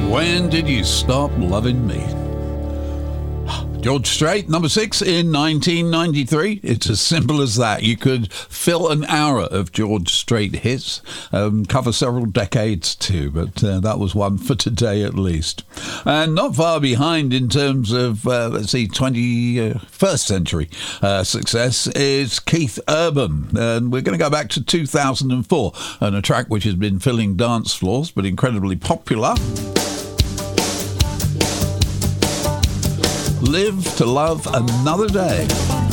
When did you stop loving me? George Strait, number 6 in 1993. It's as simple as that. You could fill an hour of George Strait hits, cover several decades too, but that was one for today at least. And not far behind in terms of, 21st century success is Keith Urban. And we're going to go back to 2004 and a track which has been filling dance floors but incredibly popular. Live to Love Another Day.